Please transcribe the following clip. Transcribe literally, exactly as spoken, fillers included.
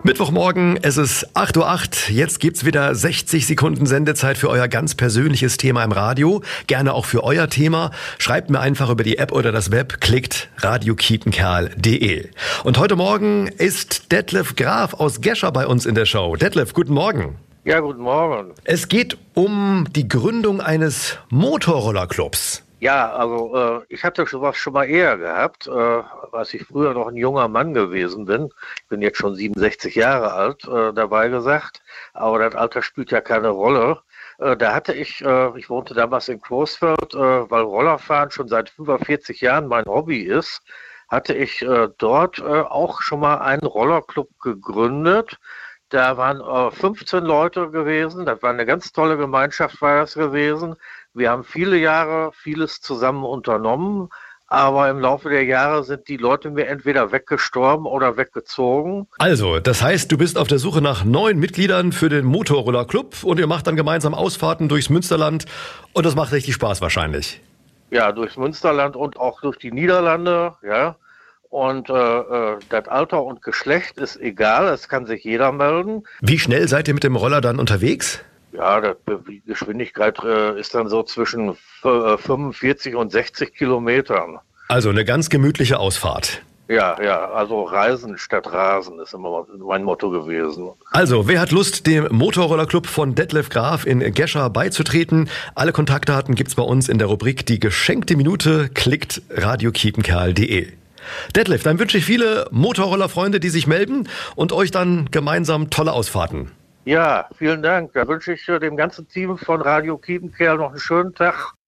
Mittwochmorgen, es ist acht Uhr acht. Jetzt gibt's wieder sechzig Sekunden Sendezeit für euer ganz persönliches Thema im Radio. Gerne auch für euer Thema. Schreibt mir einfach über die App oder das Web. Klickt radio kiepenkerl punkt de. Und heute Morgen ist Detlef Graf aus Gescher bei uns in der Show. Detlef, guten Morgen. Ja, guten Morgen. Es geht um die Gründung eines Motorrollerclubs. Ja, also äh, ich hatte sowas schon mal eher gehabt, äh, als ich früher noch ein junger Mann gewesen bin. Ich bin jetzt schon siebenundsechzig Jahre alt, äh, dabei gesagt. Aber das Alter spielt ja keine Rolle. Äh, da hatte ich, äh, ich wohnte damals in Coesfeld, äh, weil Rollerfahren schon seit über vierzig Jahren mein Hobby ist, hatte ich äh, dort äh, auch schon mal einen Rollerclub gegründet. Da waren äh, fünfzehn Leute gewesen. Das war eine ganz tolle Gemeinschaft, war das gewesen. Wir haben viele Jahre vieles zusammen unternommen, aber im Laufe der Jahre sind die Leute mir entweder weggestorben oder weggezogen. Also, das heißt, du bist auf der Suche nach neuen Mitgliedern für den Motorrollerclub und ihr macht dann gemeinsam Ausfahrten durchs Münsterland und das macht richtig Spaß wahrscheinlich. Ja, durchs Münsterland und auch durch die Niederlande, ja. Und äh, das Alter und Geschlecht ist egal, es kann sich jeder melden. Wie schnell seid ihr mit dem Roller dann unterwegs? Ja, die Geschwindigkeit äh, ist dann so zwischen fünfundvierzig und sechzig Kilometern. Also eine ganz gemütliche Ausfahrt. Ja, ja, also Reisen statt Rasen ist immer mein Motto gewesen. Also, wer hat Lust, dem Motorrollerclub von Detlef Graf in Gescher beizutreten? Alle Kontaktdaten gibt's bei uns in der Rubrik Die geschenkte Minute. Klickt radio kiepenkerl punkt de. Detlef, dann wünsche ich viele Motorrollerfreunde, die sich melden und euch dann gemeinsam tolle Ausfahrten. Ja, vielen Dank. Da wünsche ich dem ganzen Team von Radio Kiepenkerl noch einen schönen Tag